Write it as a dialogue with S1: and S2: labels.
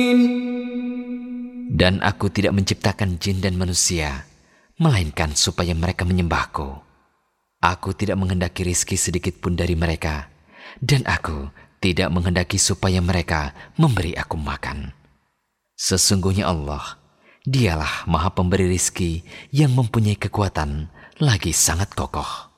S1: Dan aku tidak menciptakan jin dan manusia, melainkan supaya mereka menyembahku. Aku tidak menghendaki rizki sedikit pun dari mereka, dan aku tidak menghendaki supaya mereka memberi aku makan. Sesungguhnya Allah, Dialah Maha Pemberi rizki yang mempunyai kekuatan lagi sangat kokoh.